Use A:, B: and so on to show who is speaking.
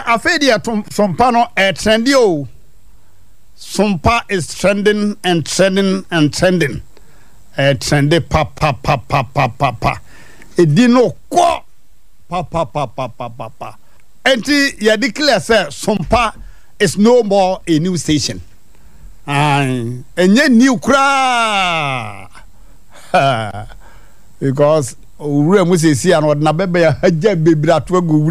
A: afedi sompa no trendy o. Sompa is trending and trending and trending. Trendy pa. Edi no kwa pa. Enti ya declare say Sompa is no more a new station. Enye new kra. Because owura mu sesi an na bebe ya haja bebra to agu